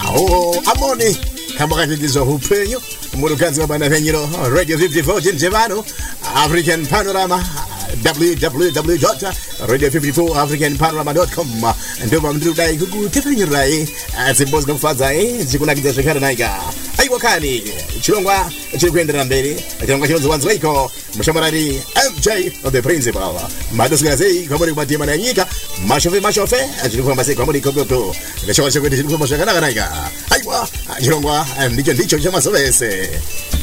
amoni kama katizo upenyo murukazi wa bana venyiro Radio 54 Jinjevano African Panorama www.radio54africanpanorama.com ndio mamdudai kukutefenyirai zibozga kufadza zikunakidza zvekare naika aiwakani chirongwa chiri kuendera mberi chirongwa chinonzi wanzi waiko mushamarari MJ of the principal madosikazi kwamuri kumatima na nyika mashofe chiri kufamba sei kwamuri kokoto ngachakwa chekwete chiri kufamba zvakanaka naika aiwa chirongwa ndicho chamasovese